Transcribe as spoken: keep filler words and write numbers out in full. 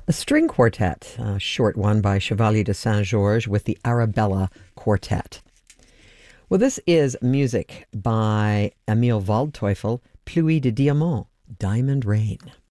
A string quartet, a short one by Chevalier de Saint-Georges with the Arabella Quartet. Well, this is music by Emil Waldteufel, Pluie de Diamant, Diamond Rain.